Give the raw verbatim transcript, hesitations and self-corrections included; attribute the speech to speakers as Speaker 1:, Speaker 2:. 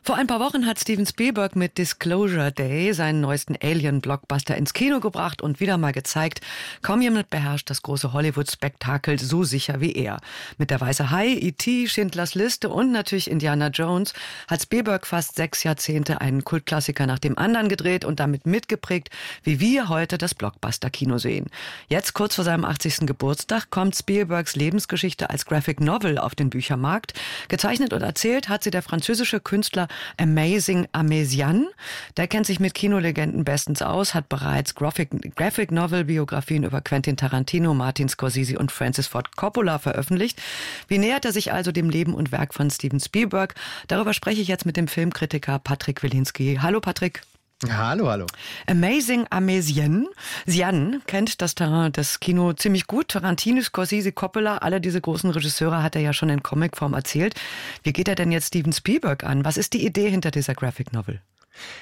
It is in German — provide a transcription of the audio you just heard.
Speaker 1: Vor ein paar Wochen hat Steven Spielberg mit Disclosure Day seinen neuesten Alien-Blockbuster ins Kino gebracht und wieder mal gezeigt, kaum jemand beherrscht das große Hollywood-Spektakel so sicher wie er. Mit Der weiße Hai, E T, Schindlers Liste und natürlich Indiana Jones hat Spielberg fast sechs Jahrzehnte einen Kultklassiker nach dem anderen gedreht und damit mitgeprägt, wie wir heute das Blockbuster-Kino sehen. Jetzt, kurz vor seinem achtzigsten Geburtstag, kommt Spielbergs Lebensgeschichte als Graphic Novel auf den Büchermarkt. Gezeichnet und erzählt hat sie der französische Künstler Amazing Amesian. Der kennt sich mit Kinolegenden bestens aus, hat bereits Graphic, Graphic Novel Biografien über Quentin Tarantino, Martin Scorsese und Francis Ford Coppola veröffentlicht. Wie nähert er sich also dem Leben und Werk von Steven Spielberg? Darüber spreche ich jetzt mit dem Filmkritiker Patrick Wilinski. Hallo Patrick.
Speaker 2: Hallo, hallo.
Speaker 1: Amazing Amesian. Sian kennt das Terrain des Kino ziemlich gut. Tarantino, Scorsese, Coppola, alle diese großen Regisseure hat er ja schon in Comicform erzählt. Wie geht er denn jetzt Steven Spielberg an? Was ist die Idee hinter dieser Graphic Novel?